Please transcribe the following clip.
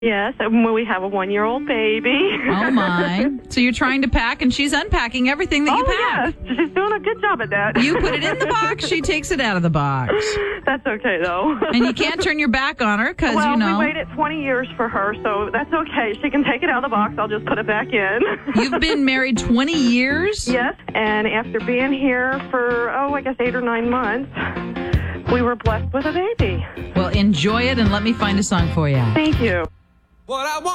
Yes, and we have a 1-year-old baby. Oh, my. So you're trying to pack, and she's unpacking everything that you pack. Yes, she's doing a good job at that. You put it in the box, she takes it out of the box. That's okay, though. And you can't turn your back on her because, well, you know. we waited 20 years for her, so that's okay. She can take it out of the box. I'll just put it back in. You've been married 20 years? Yes, and after being here for, I guess 8 or 9 months, we were blessed with a baby. Well, enjoy it, and let me find a song for you. Thank you. What I want.